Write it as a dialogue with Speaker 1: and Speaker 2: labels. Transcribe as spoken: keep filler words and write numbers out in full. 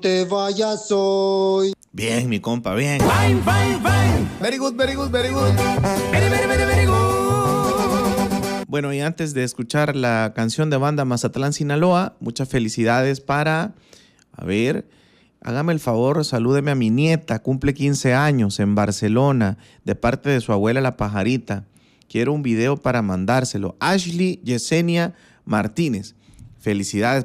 Speaker 1: te vayas hoy.
Speaker 2: Bien, mi compa, bien.
Speaker 3: Fine, fine, fine.
Speaker 4: Very good, very good, very good.
Speaker 3: Very, very, very, very good.
Speaker 2: Bueno, y antes de escuchar la canción de banda Mazatlán, Sinaloa, muchas felicidades para, a ver, hágame el favor, salúdeme a mi nieta, cumple quince años en Barcelona, de parte de su abuela La Pajarita. Quiero un video para mandárselo. Ashley Yesenia Martínez. Felicidades